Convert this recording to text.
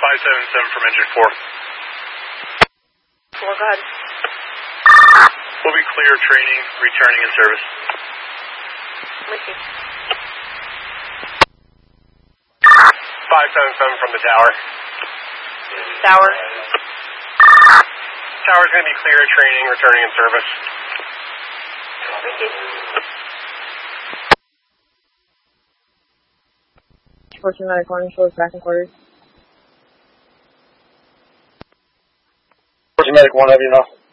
577 from engine 4. Well, go ahead. We'll be clear training, returning in service. With you. 577 from the tower. Tower. Tower's going to be clear training, returning in service. With you. 14 Medic 1, shows back in quarters. 14 Medic 1, have you enough?